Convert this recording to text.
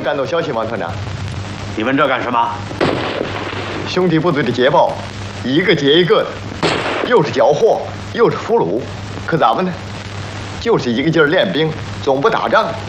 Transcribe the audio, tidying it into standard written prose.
感到消息，王团长？ 你问这干什么？ 兄弟部队的捷报，一个接一个的，又是缴获，又是俘虏，可咱们呢，就是一个劲儿练兵，总不打仗。